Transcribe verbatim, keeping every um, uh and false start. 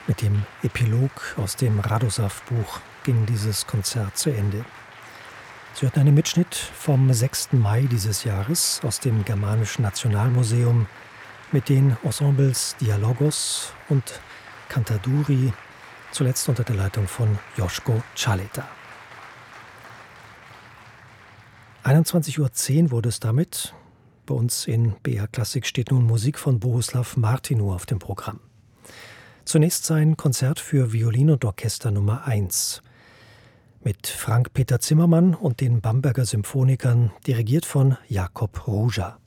Mit dem Epilog aus dem Radosav-Buch ging dieses Konzert zu Ende. Sie hörten einen Mitschnitt vom sechsten Mai dieses Jahres aus dem Germanischen Nationalmuseum mit den Ensembles Dialogos und Cantaduri, zuletzt unter der Leitung von Joschko Caleta. einundzwanzig Uhr zehn wurde es damit. Bei uns in B R Klassik steht nun Musik von Bohuslav Martinu auf dem Programm. Zunächst sein Konzert für Violine und Orchester Nummer eins. Mit Frank-Peter Zimmermann und den Bamberger Symphonikern, dirigiert von Jakob Ruja.